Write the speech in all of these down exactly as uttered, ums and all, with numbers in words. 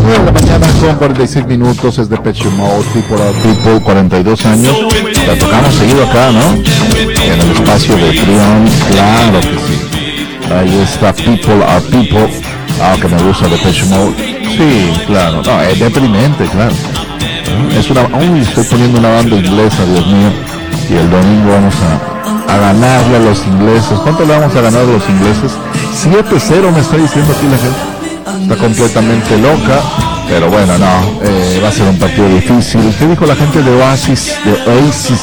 nueve de la mañana con cuarenta y seis minutos, es Depeche Mode, People Are People, cuarenta y dos años. La tocamos seguido acá, ¿no? En el espacio de Triumph, claro que sí. Ahí está People Are People. Ah, que me gusta Depeche Mode. Sí, claro. No, es deprimente, claro. Es una... Uy, estoy poniendo una banda inglesa, Dios mío. Y el domingo vamos a, a ganarle a los ingleses. ¿Cuánto le vamos a ganar a los ingleses? siete cero me está diciendo aquí la gente. Está completamente loca. Pero bueno, no. Eh, va a ser un partido difícil. ¿Qué dijo la gente de Oasis? De Oasis.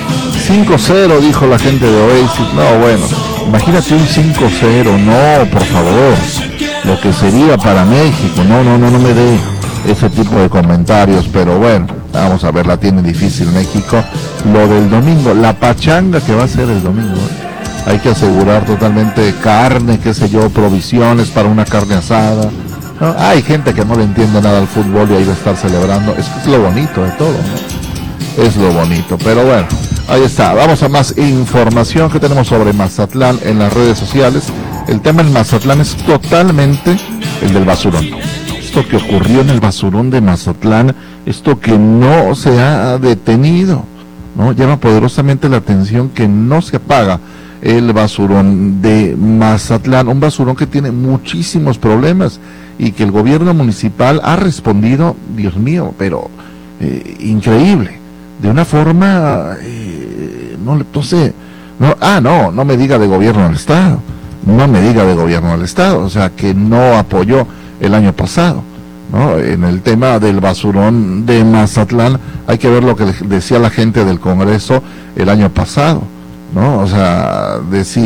cinco cero dijo la gente de Oasis. No, bueno. Imagínate un cinco cero. No, por favor. Lo que sería para México. No, no, no, no me dé ese tipo de comentarios. Pero bueno, vamos a ver, la tiene difícil México. Lo del domingo, la pachanga que va a ser el domingo, ¿eh? Hay que asegurar totalmente carne, qué sé yo, provisiones para una carne asada, ¿no? Hay gente que no le entiende nada al fútbol y ahí va a estar celebrando. Es que es lo bonito de todo, ¿no? Es lo bonito, pero bueno, ahí está. Vamos a más información que tenemos sobre Mazatlán en las redes sociales. El tema en Mazatlán es totalmente el del basurón. Esto que ocurrió en el basurón de Mazatlán, esto que no se ha detenido, ¿no? Llama poderosamente la atención que no se apaga el basurón de Mazatlán, un basurón que tiene muchísimos problemas y que el gobierno municipal ha respondido, Dios mío, pero eh, increíble, de una forma, eh, no le puse, no, ah, no, no me diga de gobierno del estado, no me diga de gobierno del estado, o sea, que no apoyó el año pasado, ¿no? En el tema del basurón de Mazatlán, hay que ver lo que decía la gente del Congreso el año pasado, ¿no? O sea,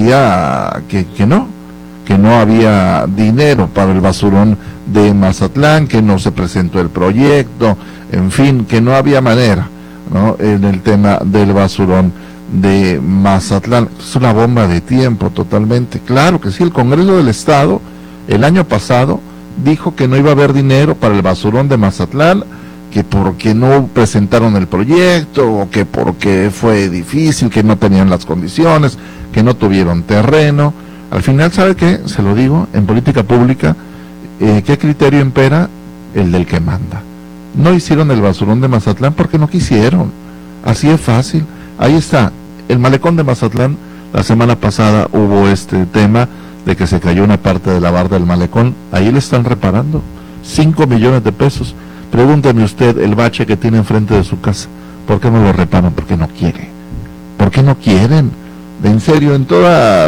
decía que, que no, que no había dinero para el basurón de Mazatlán, que no se presentó el proyecto, en fin, que no había manera, ¿no? En el tema del basurón de Mazatlán. Es una bomba de tiempo totalmente. Claro que sí, el Congreso del Estado el año pasado dijo que no iba a haber dinero para el basurón de Mazatlán, que porque no presentaron el proyecto, o que porque fue difícil, que no tenían las condiciones, que no tuvieron terreno. Al final, ¿sabe qué? Se lo digo, en política pública, eh, ¿qué criterio impera? El del que manda. No hicieron el basurón de Mazatlán porque no quisieron. Así es fácil. Ahí está, el malecón de Mazatlán. La semana pasada hubo este tema de que se cayó una parte de la barda del malecón. Ahí le están reparando. Cinco millones de pesos. Pregúnteme usted el bache que tiene enfrente de su casa. ¿Por qué no lo reparan? Porque no quiere. ¿Por qué no quieren? En serio, en toda...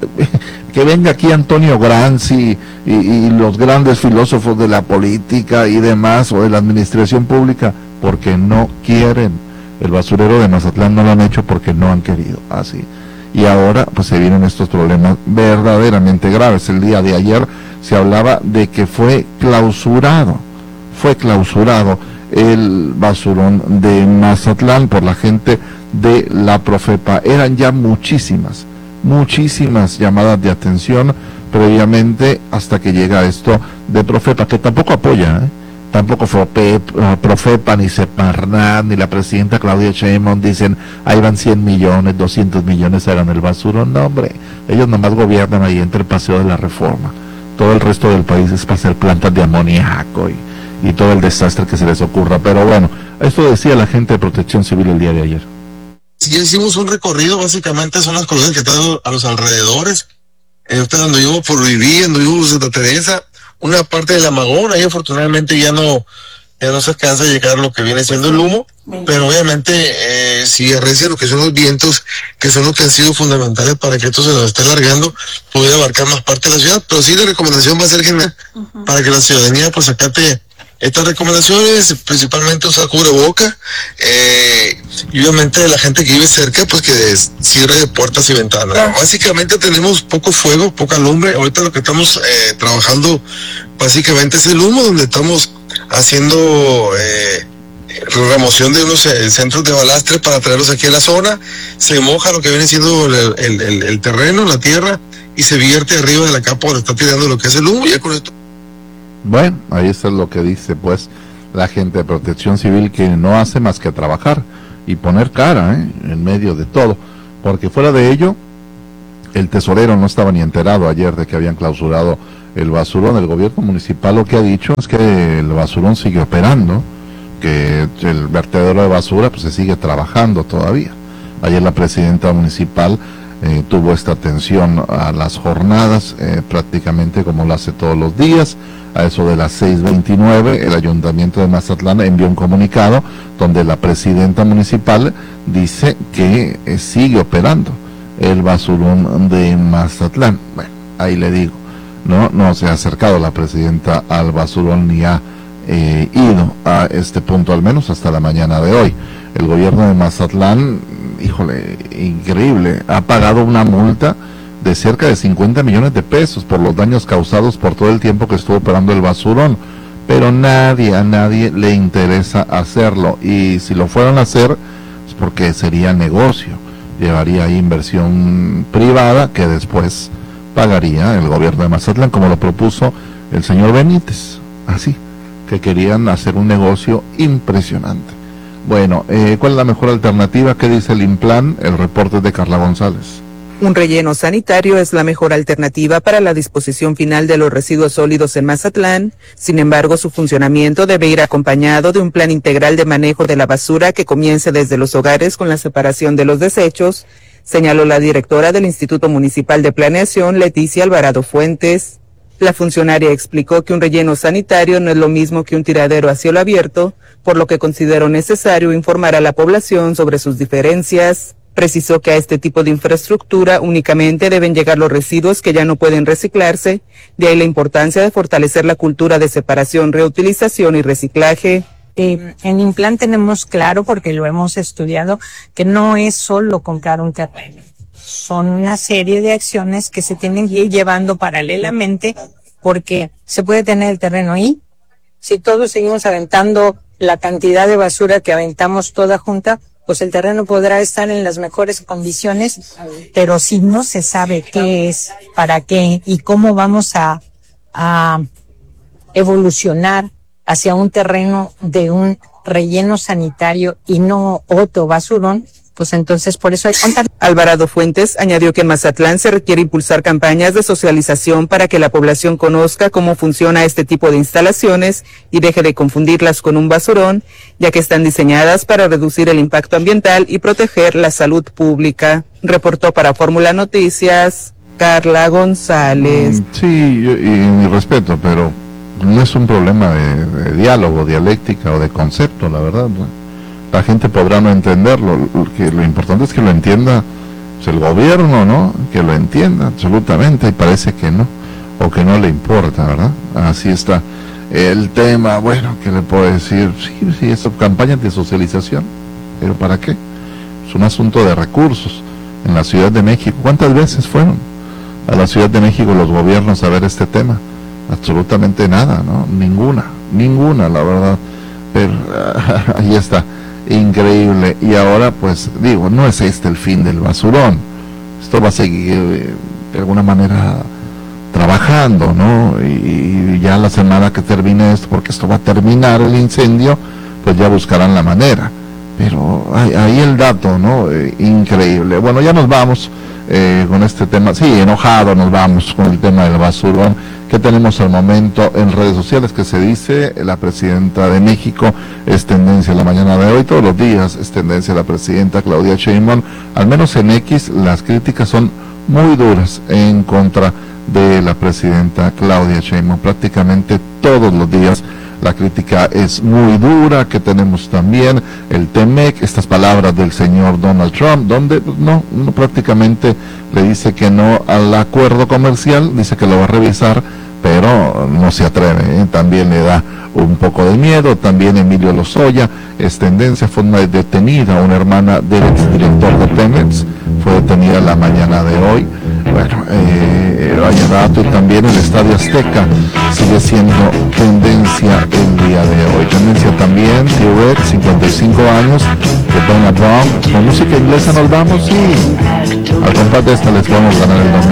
que venga aquí Antonio Gramsci y, y los grandes filósofos de la política y demás, o de la administración pública, porque no quieren. El basurero de Mazatlán no lo han hecho porque no han querido. Así. Y ahora pues se vienen estos problemas verdaderamente graves. El día de ayer se hablaba de que fue clausurado, fue clausurado el basurón de Mazatlán por la gente de la Profepa. Eran ya muchísimas, muchísimas llamadas de atención previamente hasta que llega esto de Profepa, que tampoco apoya, ¿eh? Tampoco Profepa, ni Semarnat, ni la presidenta Claudia Sheinbaum dicen, ahí van cien millones, doscientos millones hagan el basurón. No, hombre, ellos nomás gobiernan ahí entre el Paseo de la Reforma. Todo el resto del país es para hacer plantas de amoníaco y, y todo el desastre que se les ocurra. Pero bueno, esto decía la gente de Protección Civil el día de ayer. Si ya hicimos un recorrido, básicamente son las colonias que están a los alrededores. Eh, usted anduvimos por Viví, anduvimos por Santa Teresa, una parte de la Magón, ahí afortunadamente ya no, ya no se alcanza a llegar lo que viene siendo el humo, pero obviamente eh, si arrecia lo que son los vientos, que son los que han sido fundamentales para que esto se nos esté alargando, puede abarcar más parte de la ciudad, pero sí la recomendación va a ser general, uh-huh, para que la ciudadanía pues acate estas recomendaciones, principalmente usar cubreboca, eh, y obviamente la gente que vive cerca, pues que cierre puertas y ventanas. Ah. Básicamente tenemos poco fuego, poca lumbre. Ahorita lo que estamos eh, trabajando básicamente es el humo, donde estamos haciendo eh, remoción de unos eh, centros de balastre para traerlos aquí a la zona. Se moja lo que viene siendo el, el, el, el terreno, la tierra, y se vierte arriba de la capa donde está tirando lo que es el humo. Ya con esto. Bueno, ahí está lo que dice pues la gente de Protección Civil, que no hace más que trabajar y poner cara, ¿eh? En medio de todo, porque fuera de ello El tesorero no estaba ni enterado ayer de que habían clausurado el basurón. El gobierno municipal lo que ha dicho es que el basurón sigue operando, que el vertedero de basura pues se sigue trabajando todavía. Ayer la presidenta municipal eh, tuvo esta atención a las jornadas, eh, prácticamente como lo hace todos los días. A eso de las seis veintinueve, el Ayuntamiento de Mazatlán envió un comunicado donde la presidenta municipal dice que eh, sigue operando el basurón de Mazatlán. Bueno, ahí le digo, no, no se ha acercado la presidenta al basurón ni ha eh, ido a este punto, al menos hasta la mañana de hoy. El gobierno de Mazatlán, híjole, increíble, ha pagado una multa de cerca de cincuenta millones de pesos por los daños causados por todo el tiempo que estuvo operando el basurón, pero nadie, a nadie le interesa hacerlo, y si lo fueran a hacer es porque sería negocio, llevaría inversión privada que después pagaría el gobierno de Mazatlán, como lo propuso el señor Benítez, así, que querían hacer un negocio impresionante. Bueno, eh, ¿cuál es la mejor alternativa? ¿Qué dice el Implan? El reporte es de Carla González. Un relleno sanitario es la mejor alternativa para la disposición final de los residuos sólidos en Mazatlán. Sin embargo, su funcionamiento debe ir acompañado de un plan integral de manejo de la basura que comience desde los hogares con la separación de los desechos, señaló la directora del Instituto Municipal de Planeación, Leticia Alvarado Fuentes. La funcionaria explicó que un relleno sanitario no es lo mismo que un tiradero a cielo abierto, por lo que consideró necesario informar a la población sobre sus diferencias. Precisó que a este tipo de infraestructura únicamente deben llegar los residuos que ya no pueden reciclarse, de ahí la importancia de fortalecer la cultura de separación, reutilización y reciclaje. Eh, en Implan tenemos claro, porque lo hemos estudiado, que no es solo comprar un terreno. Son una serie de acciones que se tienen que ir llevando paralelamente, porque se puede tener el terreno ahí. Si todos seguimos aventando la cantidad de basura que aventamos toda junta, pues el terreno podrá estar en las mejores condiciones, pero si no se sabe qué es, para qué y cómo vamos a, a evolucionar hacia un terreno de un relleno sanitario y no otro basurón, pues entonces por eso hay que contar. Alvarado Fuentes añadió que en Mazatlán se requiere impulsar campañas de socialización para que la población conozca cómo funciona este tipo de instalaciones y deje de confundirlas con un basurón, ya que están diseñadas para reducir el impacto ambiental y proteger la salud pública. Reportó para Fórmula Noticias, Carla González. Sí, y, y mi respeto, pero no es un problema de, de diálogo, dialéctica o de concepto, la verdad, ¿no? La gente podrá no entenderlo, lo, que, lo importante es que lo entienda pues, el gobierno, ¿no? Que lo entienda absolutamente, y parece que no, o que no le importa, ¿verdad? Así está el tema. Bueno, ¿qué le puedo decir? Sí, sí, es campaña de socialización, pero ¿para qué? Es un asunto de recursos. En la Ciudad de México, ¿cuántas veces fueron a la Ciudad de México los gobiernos a ver este tema? Absolutamente nada, ¿no? Ninguna, ninguna, la verdad. Pero uh, ahí está. Increíble. Y ahora pues digo, no es este el fin del basurón, esto va a seguir eh, de alguna manera trabajando, ¿no? Y, y ya la semana que termine esto, porque esto va a terminar el incendio, pues ya buscarán la manera, pero ahí, ahí el dato, ¿no? Eh, increíble. Bueno, ya nos vamos eh, con este tema, sí, enojado nos vamos con el tema del basurón. ¿Qué tenemos al momento en redes sociales? Que se dice, la presidenta de México es tendencia la mañana de hoy, todos los días es tendencia la presidenta Claudia Sheinbaum, al menos en X las críticas son muy duras en contra de la presidenta Claudia Sheinbaum, prácticamente todos los días la crítica es muy dura. Que tenemos también el T M E C, estas palabras del señor Donald Trump, donde no, no prácticamente le dice que no al acuerdo comercial, dice que lo va a revisar, pero no se atreve, ¿eh? También le da un poco de miedo. También Emilio Lozoya es tendencia, fue una detenida, una hermana del exdirector de Pemex, fue detenida la mañana de hoy. Bueno, eh, hay rato. Y también el Estadio Azteca sigue siendo tendencia el día de hoy. Tendencia también, T-Rex, cincuenta y cinco años, de Donna Brown. Con música inglesa nos vamos, y al compás de esta les vamos a ganar el domingo.